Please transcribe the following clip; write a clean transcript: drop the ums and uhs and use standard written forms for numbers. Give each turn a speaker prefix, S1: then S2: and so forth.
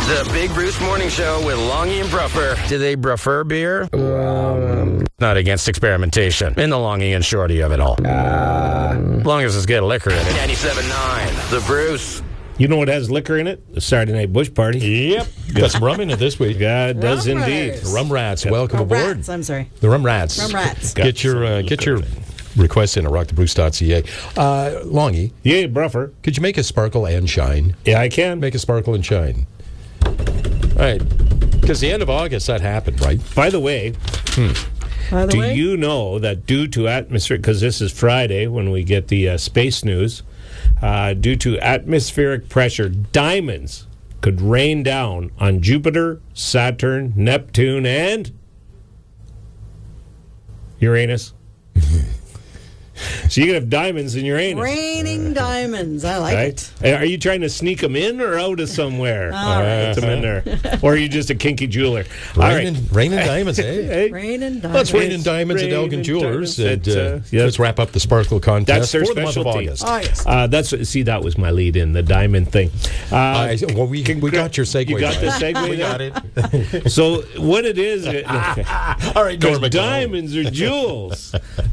S1: The Big Bruce Morning Show with Longy and Bruffer. Do they prefer beer? Not against experimentation. In the Longy and Shorty of it all. As long as it's got liquor in it. 97.9. The Bruce.
S2: You know what has liquor in it? The Saturday Night Bush Party.
S3: Yep. Got some rum in it this week.
S2: Yeah, it does
S4: Rum
S2: indeed.
S4: Rats.
S3: Rum Rats, welcome aboard.
S4: Rats, I'm sorry.
S3: The Rum Rats.
S4: Rum Rats.
S3: Get your requests in at rockthebruce.ca. Longy,
S2: Yay, Bruffer.
S3: could you make a sparkle and shine?
S2: Yeah, I can.
S3: Make a sparkle and shine. All right. Because the end of August, that happened, right?
S2: By the way,
S4: By the
S2: do
S4: way,
S2: you know that due to atmospheric, because this is Friday when we get the space news, due to atmospheric pressure, diamonds could rain down on Jupiter, Saturn, Neptune, and Uranus. So you could have diamonds in Uranus.
S4: raining diamonds. I like
S2: Right?
S4: it.
S2: Are you trying to sneak them in or out of somewhere?
S4: All right.
S2: Put them in there. Or are you just a kinky jeweler? All right.
S3: Raining diamonds, eh?
S2: Hey,
S4: Raining
S3: Let's
S4: diamonds.
S3: rain in diamonds at
S2: Rain
S3: Elgin
S2: in
S3: Jewelers.
S2: diamonds
S3: And,
S2: at, yeah.
S3: let's wrap up the sparkle contest
S2: That's their
S3: for the month of
S2: specialty.
S3: August.
S4: Oh, yes.
S2: That was my lead in, the diamond thing.
S3: Well, we got your segue.
S2: You got the
S3: there.
S2: segue
S3: We
S2: there?
S3: got it.
S2: So what it is,
S3: All right, Norma.
S2: diamonds are jewels.